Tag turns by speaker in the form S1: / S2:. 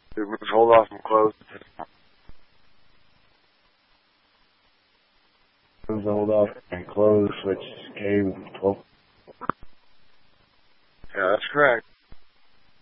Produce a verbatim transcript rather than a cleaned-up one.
S1: Hold off and close. Hold off and close, switch K twelve. Yeah, that's correct.